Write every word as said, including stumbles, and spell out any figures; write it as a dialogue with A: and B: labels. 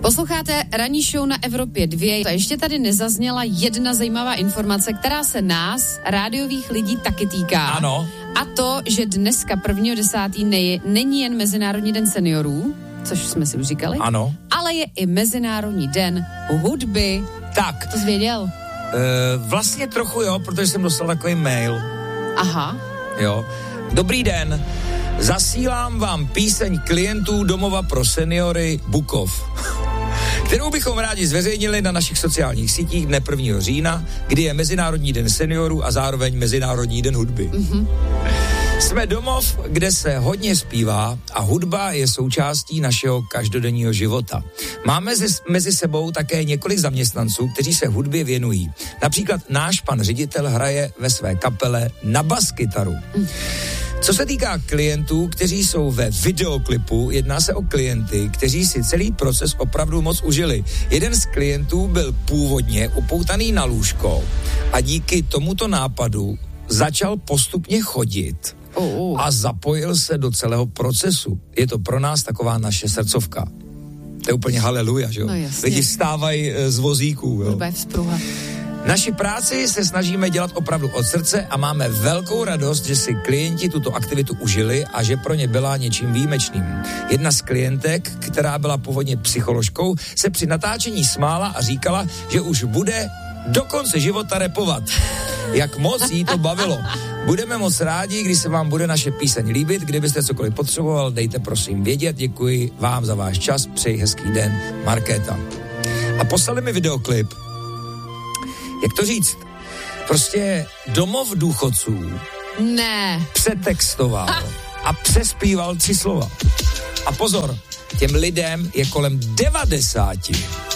A: Posloucháte ranní show na Evropě dva. A ještě tady nezazněla jedna zajímavá informace, která se nás, rádiových lidí, taky týká.
B: Ano.
A: A to, že dneska prvního desátého nej- není jen Mezinárodní den seniorů, což jsme si už říkali.
B: Ano.
A: Ale je i Mezinárodní den hudby.
B: Tak.
A: To jsi věděl?
B: E, vlastně trochu jo, protože jsem dostal takový mail.
A: Aha.
B: Jo. Dobrý den. Zasílám vám píseň klientů Domova pro seniory Bukov, kterou bychom rádi zveřejnili na našich sociálních sítích dne prvního října, kdy je Mezinárodní den seniorů a zároveň Mezinárodní den hudby. Mm-hmm. Jsme domov, kde se hodně zpívá a hudba je součástí našeho každodenního života. Máme mezi, mezi sebou také několik zaměstnanců, kteří se hudbě věnují. Například náš pan ředitel hraje ve své kapele na baskytaru. Mm. Co se týká klientů, kteří jsou ve videoklipu, jedná se o klienty, kteří si celý proces opravdu moc užili. Jeden z klientů byl původně upoutaný na lůžko a díky tomuto nápadu začal postupně chodit a zapojil se do celého procesu. Je to pro nás taková naše srdcovka. To je úplně haleluja, že jo?
A: No jasně.
B: Lidi vstávají z vozíků, jo?
A: Hudba je vzpruha.
B: Naši práci se snažíme dělat opravdu od srdce a máme velkou radost, že si klienti tuto aktivitu užili a že pro ně byla něčím výjimečným. Jedna z klientek, která byla původně psycholožkou, se při natáčení smála a říkala, že už bude do konce života rapovat. Jak moc jí to bavilo. Budeme moc rádi, když se vám bude naše píseň líbit. Kdybyste cokoliv potřeboval, dejte prosím vědět. Děkuji vám za váš čas. Přeji hezký den. Markéta. A poslali mi videoklip. Jak to říct? Prostě domov důchodců
A: ne.
B: přetextoval ah. a přespíval tři slova. A pozor, těm lidem je kolem devadesáti.